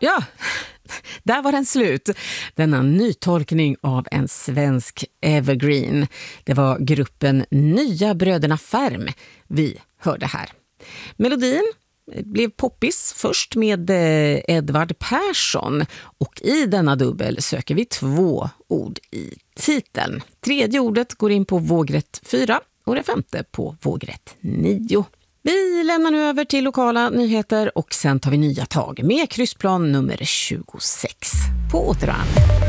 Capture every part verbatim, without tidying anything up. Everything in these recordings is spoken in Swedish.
Ja, där var den slut. Denna nytolkning av en svensk evergreen. Det var gruppen Nya Bröderna Färm vi hörde här. Melodin blev poppis först med Edvard Persson och i denna dubbel söker vi två ord i titeln. Tredje ordet går in på vågrätt fyra och det femte på vågrätt nio. Vi lämnar nu över till lokala nyheter och sen tar vi nya tag med kryssplan nummer tjugosex. På återhörande.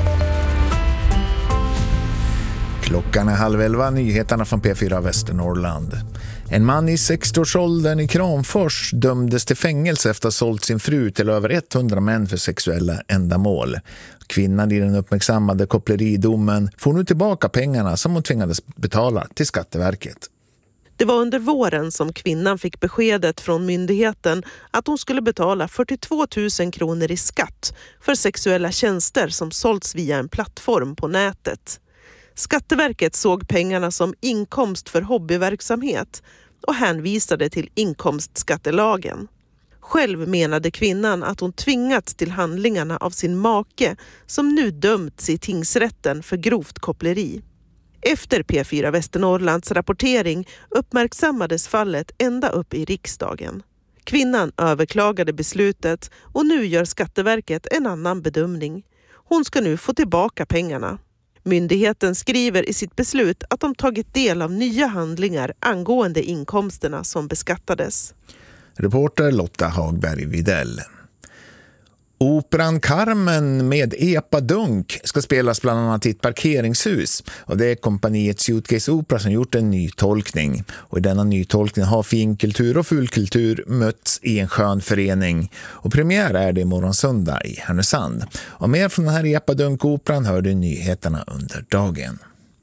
Klockan är halv elva, nyheterna från P fyra Västernorrland. En man i sextioårsåldern i Kramfors dömdes till fängelse efter att ha sålt sin fru till över hundra män för sexuella ändamål. Kvinnan i den uppmärksammade koppleridomen får nu tillbaka pengarna som hon tvingades betala till Skatteverket. Det var under våren som kvinnan fick beskedet från myndigheten att hon skulle betala fyrtiotvå tusen kronor i skatt för sexuella tjänster som sålts via en plattform på nätet. Skatteverket såg pengarna som inkomst för hobbyverksamhet och hänvisade till inkomstskattelagen. Själv menade kvinnan att hon tvingats till handlingarna av sin make som nu dömts i tingsrätten för grovt koppleri. Efter P fyra Västernorrlands rapportering uppmärksammades fallet ända upp i riksdagen. Kvinnan överklagade beslutet och nu gör Skatteverket en annan bedömning. Hon ska nu få tillbaka pengarna. Myndigheten skriver i sitt beslut att de tagit del av nya handlingar angående inkomsterna som beskattades. Reporter Lotta Hagberg-Videll. Operan Carmen med Epa Dunk ska spelas bland annat i ett parkeringshus och det är kompaniet Suitcase Opera som gjort en ny tolkning. Och i denna nytolkning har finkultur och fulkultur mötts i en skön förening och premiär är det imorgon söndag i Härnösand. Och mer från den här Epa Dunk-operan hör du nyheterna under dagen.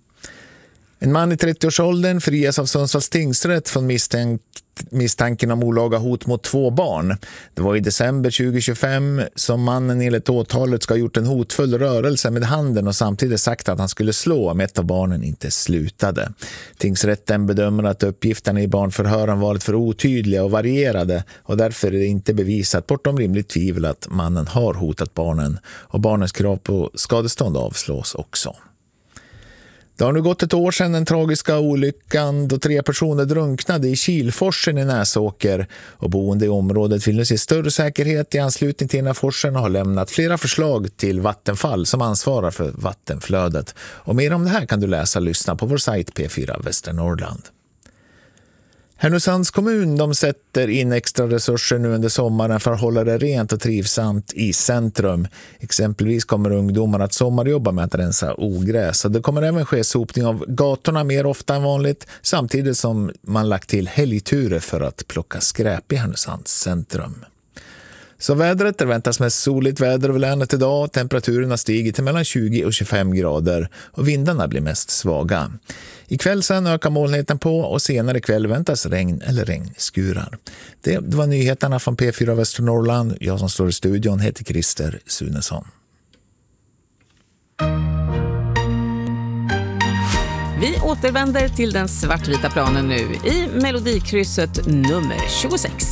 En man i trettioårsåldern frias av Sundsvalls tingsrätt från misstänk, misstanken om olaga hot mot två barn. Det var i december tjugohundratjugofem som mannen enligt åtalet ska ha gjort en hotfull rörelse med handen och samtidigt sagt att han skulle slå om ett av barnen inte slutade. Tingsrätten bedömer att uppgifterna i barnförhören varit för otydliga och varierade och därför är det inte bevisat bortom rimligt tvivel att mannen har hotat barnen och barnens krav på skadestånd avslås också. Det har nu gått ett år sedan den tragiska olyckan då tre personer drunknade i Kilforsen i Näsåker och boende i området vill nu se större säkerhet i anslutning till den här forsen och har lämnat flera förslag till Vattenfall som ansvarar för vattenflödet. Och mer om det här kan du läsa och lyssna på vår sajt P fyra Västernorrland. Härnösands kommun de sätter in extra resurser nu under sommaren för att hålla det rent och trivsamt i centrum. Exempelvis kommer ungdomar att sommarjobba med att rensa ogräs. Och det kommer även ske sopning av gatorna mer ofta än vanligt samtidigt som man lagt till helgturer för att plocka skräp i Härnösands centrum. Så vädret, det väntas med soligt väder över länet idag. Temperaturerna stiger till mellan tjugo och tjugofem grader och vindarna blir mest svaga. Ikväll sen ökar molnigheten på och senare kväll väntas regn eller regnskurar. Det, det var nyheterna från P fyra Västernorrland. Jag som står i studion heter Christer Sunesson. Vi återvänder till den svartvita planen nu i melodikrysset nummer tjugosex.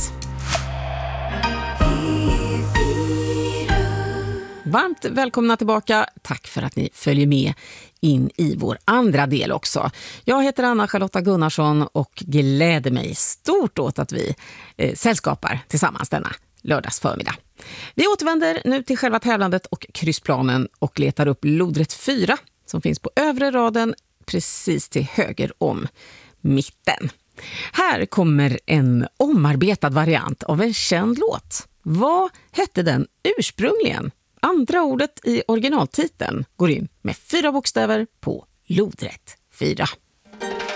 Varmt välkomna tillbaka. Tack för att ni följer med in i vår andra del också. Jag heter Anna-Charlotta Gunnarsson och gläder mig stort åt att vi eh, sällskapar tillsammans denna lördags förmiddag. Vi återvänder nu till själva tävlandet och kryssplanen och letar upp lodrätt fyra som finns på övre raden precis till höger om mitten. Här kommer en omarbetad variant av en känd låt. Vad hette den ursprungligen? Andra ordet i originaltiteln går in med fyra bokstäver på lodrätt fyra.